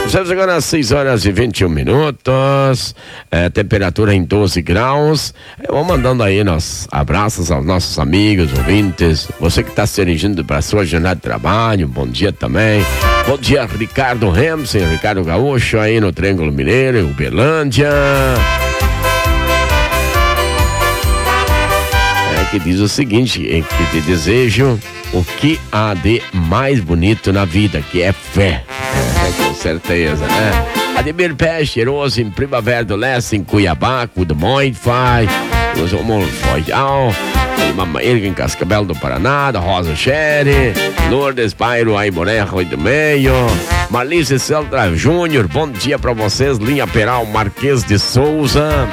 Estamos agora às 6h21. Temperatura em 12 graus. Eu vou mandando aí nossos abraços aos nossos amigos, ouvintes. Você que está se dirigindo para a sua jornada de trabalho, bom dia também. Bom dia, Ricardo Remsen, Ricardo Gaúcho aí no Triângulo Mineiro, em Uberlândia. Que diz o seguinte, que te desejo o que há de mais bonito na vida, que é fé. Com certeza, né? Ademir Pé, cheiroso em Primavera do Leste, em Cuiabá, com o Moinfai, os Homos Royal, Mamaíra em Cascavel do Paraná, da Rosa Sherry, Lourdes Pairo, Aimoré, Rui do Meio, Marlice Celtra Júnior, bom dia pra vocês, Linha Peral, Marquês de Souza.